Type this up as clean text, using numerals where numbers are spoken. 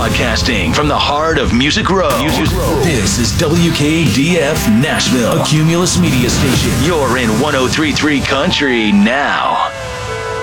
Broadcasting from the heart of Music Row. This is WKDF Nashville, a Cumulus media station. You're in 103.3 Country now.